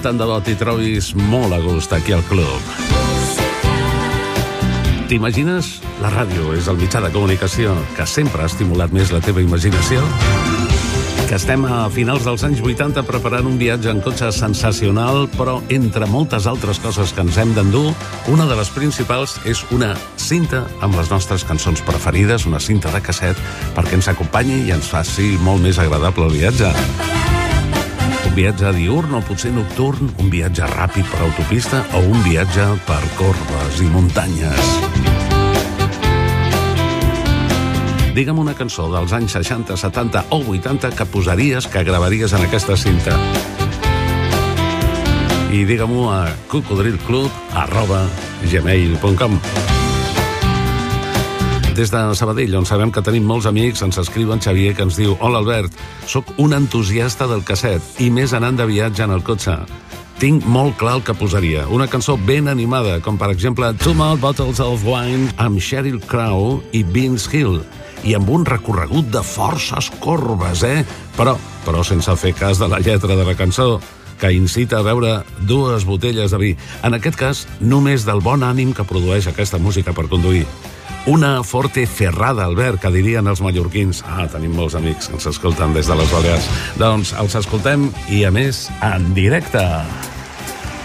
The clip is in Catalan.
tant de bo t'hi trobis molt a gust aquí al club. T'imagines? La ràdio és el mitjà de comunicació que sempre ha estimulat més la teva imaginació? Que estem a finals dels anys 80 preparant un viatge en cotxe sensacional, però entre moltes altres coses que ens hem d'endur, una de les principals és una cinta amb les nostres cançons preferides, una cinta de casset, perquè ens acompanyi i ens faci molt més agradable el viatge. Un viatge diürn o potser nocturn, un viatge ràpid per autopista o un viatge per corbes i muntanyes. Digue'm una cançó dels anys 60, 70 o 80 que posaries, que gravaries en aquesta cinta. I digue-m'ho a cocodrilclub@gmail.com. Des de Sabadell, on sabem que tenim molts amics, ens escriu en Xavier, que ens diu: Hola, Albert, sóc un entusiasta del casset i més anant de viatge en el cotxe. Tinc molt clar el que posaria. Una cançó ben animada, com per exemple Two More Bottles of Wine amb Sheryl Crow i Vince Hill, i amb un recorregut de forces corbes, Però sense fer cas de la lletra de la cançó, que incita a beure 2 botelles de vi. En aquest cas, només del bon ànim que produeix aquesta música per conduir. Una forte ferrada, Albert, que dirien els mallorquins. Tenim molts amics que ens escolten des de les Balears. Doncs els escoltem i, a més, en directe.